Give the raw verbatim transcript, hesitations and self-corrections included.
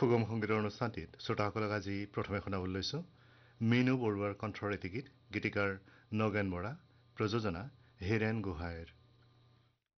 সুগম সংগীতৰ অনুষ্ঠানটিত শ্ৰোতাসকলক আজি প্ৰথমে শুনাবলৈ লৈছোঁ মিনু বৰুৱাৰ কণ্ঠৰ এটি গীত গীতিকাৰ নগেন বৰা প্ৰযোজনা হীৰেণ গোহাঁইৰ